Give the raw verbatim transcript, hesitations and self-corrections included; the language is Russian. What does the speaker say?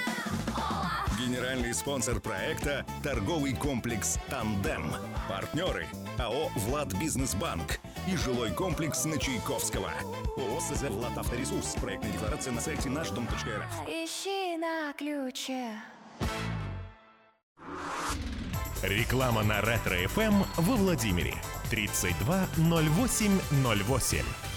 Генеральный спонсор проекта – торговый комплекс «Тандем». Партнеры – АО «Влад-Бизнесбанк» и жилой комплекс на Чайковского. ООО «СЗ Влад Авторесурс». Проектная декларация на сайте наш дом точка эр эф. Ищи на ключе. Реклама на Ретро-эф эм во Владимире. тридцать два ноль восемь ноль восемь.